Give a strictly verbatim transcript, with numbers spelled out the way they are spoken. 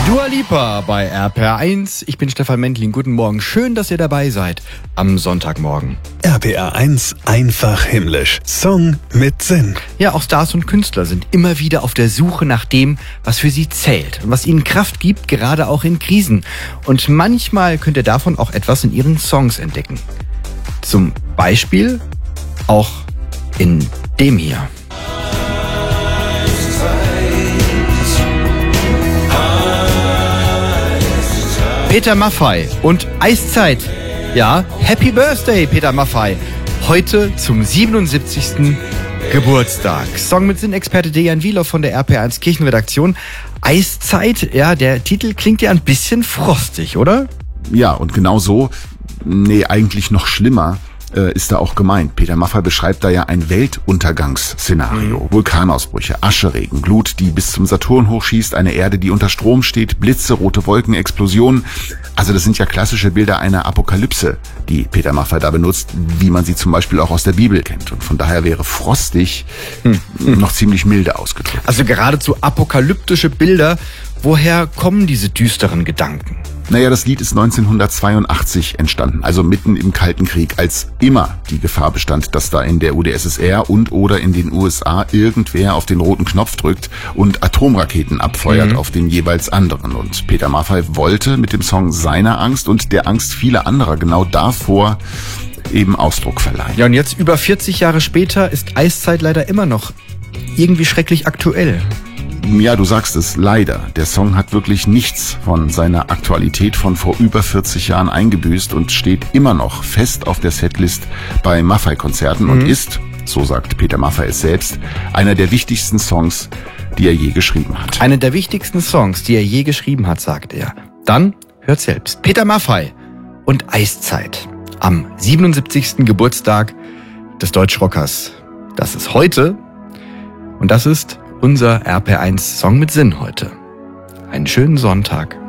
Dua Lipa bei R P R eins. Ich bin Stefan Mendling. Guten Morgen. Schön, dass ihr dabei seid am Sonntagmorgen. R P R eins einfach himmlisch. Song mit Sinn. Ja, auch Stars und Künstler sind immer wieder auf der Suche nach dem, was für sie zählt und was ihnen Kraft gibt, gerade auch in Krisen. Und manchmal könnt ihr davon auch etwas in ihren Songs entdecken. Zum Beispiel auch in dem hier. Peter Maffay und Eiszeit. Ja, Happy Birthday, Peter Maffay. Heute zum siebenundsiebzigsten Geburtstag. Song mit Sinn-Experte Dejan Wielow von der R P R eins Kirchenredaktion. Eiszeit, ja, der Titel klingt ja ein bisschen frostig, oder? Ja, und genau so, nee, eigentlich noch schlimmer, äh, ist da auch gemeint. Peter Maffay beschreibt da ja ein Weltuntergangsszenario. Mhm. Vulkanausbrüche, Ascheregen, Glut, die bis zum Saturn hochschießt, eine Erde, die unter Strom steht, Blitze, rote Wolken, Explosionen. Also das sind ja klassische Bilder einer Apokalypse, die Peter Maffay da benutzt, wie man sie zum Beispiel auch aus der Bibel kennt. Und von daher wäre frostig hm. noch ziemlich milde ausgedrückt. Also geradezu apokalyptische Bilder. Woher kommen diese düsteren Gedanken? Naja, das Lied ist neunzehnhundertzweiundachtzig entstanden, also mitten im Kalten Krieg, als immer die Gefahr bestand, dass da in der U d S S R und oder in den U S A irgendwer auf den roten Knopf drückt und Atomraketen abfeuert mhm. auf den jeweils anderen. Und Peter Maffay wollte mit dem Song seiner Angst und der Angst vieler anderer genau davor eben Ausdruck verleihen. Ja, und jetzt über vierzig Jahre später ist Eiszeit leider immer noch irgendwie schrecklich aktuell. Ja, du sagst es, leider. Der Song hat wirklich nichts von seiner Aktualität von vor über vierzig Jahren eingebüßt und steht immer noch fest auf der Setlist bei Maffay-Konzerten mhm. und ist, so sagt Peter Maffay es selbst, einer der wichtigsten Songs, die er je geschrieben hat. Einer der wichtigsten Songs, die er je geschrieben hat, sagt er. Dann hört selbst. Peter Maffay und Eiszeit am siebenundsiebzigsten Geburtstag des Deutschrockers. Das ist heute und das ist unser R P R eins Song mit Sinn heute. Einen schönen Sonntag.